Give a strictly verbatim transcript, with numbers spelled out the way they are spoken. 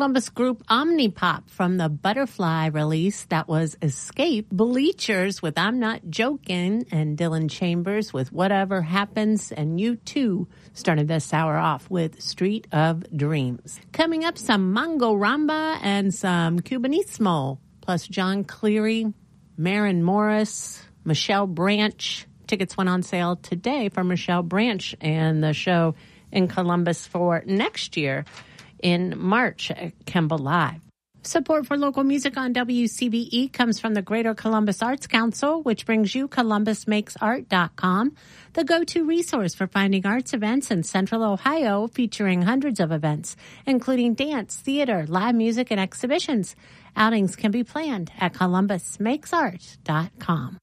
Columbus group Omnipop from the Butterfly release that was Escape. Bleachers with I'm Not Joking, and Dylan Chambers with Whatever Happens, and U two started this hour off with Street of Dreams. Coming up, some Mongo Ramba and some Cubanismo, plus John Cleary, Maren Morris, Michelle Branch. Tickets went on sale today for Michelle Branch and the show in Columbus for next year in March at Kemba Live. Support for local music on W C B E comes from the Greater Columbus Arts Council, which brings you columbus makes art dot com, the go-to resource for finding arts events in Central Ohio, featuring hundreds of events, including dance, theater, live music, and exhibitions. Outings can be planned at columbus makes art dot com.